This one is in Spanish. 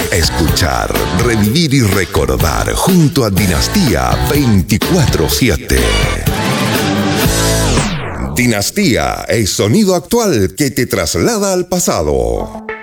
Escuchar, revivir y recordar junto a Dinastía 24/7. Dinastía, el sonido actual que te traslada al pasado.